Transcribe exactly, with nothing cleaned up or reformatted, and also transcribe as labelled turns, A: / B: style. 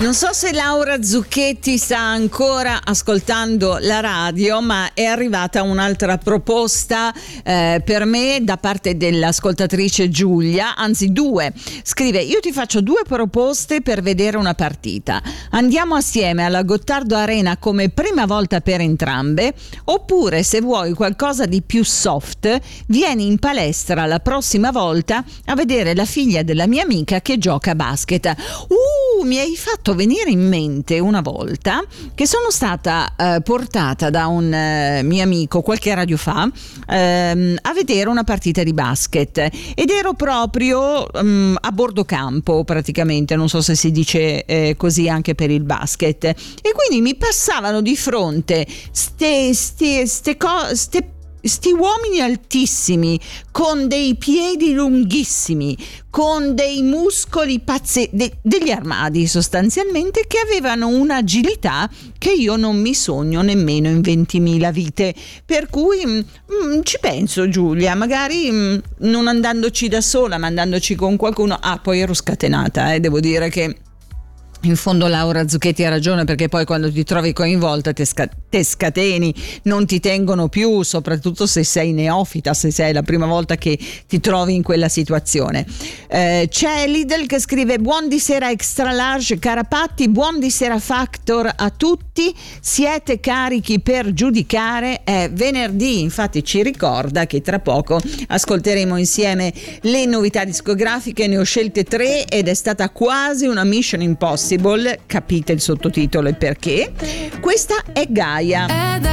A: Non so se Laura Zucchetti sta ancora ascoltando la radio, ma è arrivata un'altra proposta eh, per me da parte dell'ascoltatrice Giulia, anzi due. Scrive: io ti faccio due proposte per vedere una partita. Andiamo assieme alla Gottardo Arena come prima volta per entrambe, oppure se vuoi qualcosa di più soft, vieni in palestra la prossima volta a vedere la figlia della mia amica che gioca a basket. Uh, mi hai fatto venire in mente una volta che sono stata eh, portata da un eh, mio amico qualche radio fa ehm, a vedere una partita di basket, ed ero proprio um, a bordo campo praticamente, non so se si dice eh, così anche per il basket, e quindi mi passavano di fronte ste, ste, ste, co- ste sti uomini altissimi con dei piedi lunghissimi, con dei muscoli pazze, de, degli armadi sostanzialmente, che avevano un'agilità che io non mi sogno nemmeno in ventimila vite. Per cui mh, ci penso, Giulia, magari mh, non andandoci da sola ma andandoci con qualcuno. Ah, poi ero scatenata, eh, devo dire che in fondo Laura Zucchetti ha ragione, perché poi quando ti trovi coinvolta te, sca- te scateni, non ti tengono più, soprattutto se sei neofita, se sei la prima volta che ti trovi in quella situazione. Eh, c'è Lidl che scrive: buon di sera extra large Carapatti, buon di sera Factor a tutti, siete carichi per giudicare? È venerdì, infatti ci ricorda che tra poco ascolteremo insieme le novità discografiche. Ne ho scelte tre ed è stata quasi una mission impossible. Capite il sottotitolo e perché? Questa è Gaia.